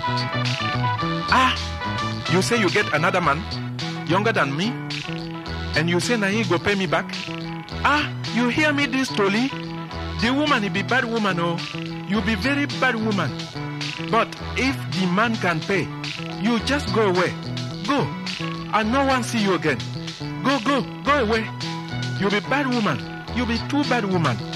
Ah, you say you get another man, younger than me, and you say na he go pay me back? Ah, you hear me this Toli? The woman, he be bad woman, oh. You be very bad woman. But if the man can pay, you just go away. Go. And no one see you again. Go away. You be bad woman. You be too bad woman.